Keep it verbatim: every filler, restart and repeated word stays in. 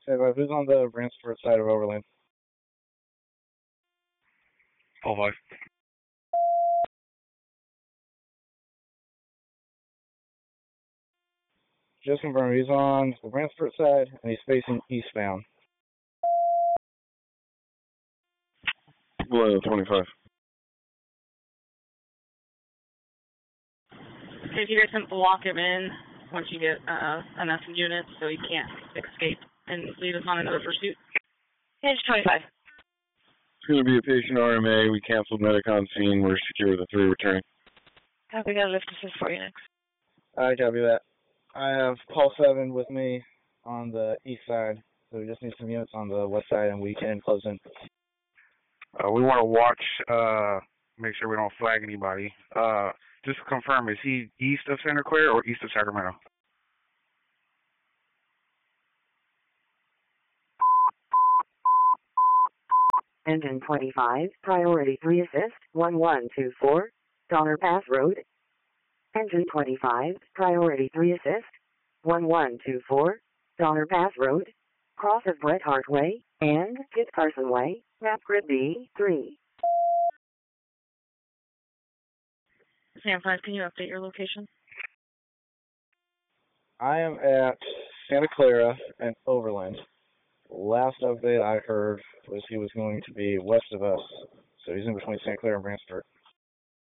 Say, uh, who's on the Bransford side of Overland? All five. Just confirm he's on the Bransford side and he's facing eastbound. Below twenty-five. So if you guys can block him in once you get uh, enough units so he can't escape and leave us on another pursuit. Page twenty-five. It's going to be a patient R M A. We canceled Medicon scene. We're secure the three returning. Copy, got a lift assist for you next. I copy that. I have call seven with me on the east side, so we just need some units on the west side and we can close in. Uh, we want to watch, uh, make sure we don't flag anybody. Uh, just to confirm, is he east of Santa Clara or east of Sacramento? Engine twenty-five, priority three assist, one one two four, Donner Pass Road. Engine twenty-five, priority three assist, one one two four, Donner Pass Road, cross of Bret Hart Way, and Kit Carson Way, map grid B three. Sam five, can you update your location? I am at Santa Clara and Overland. Last update I heard was he was going to be west of us, so he's in between Santa Clara and Bransford.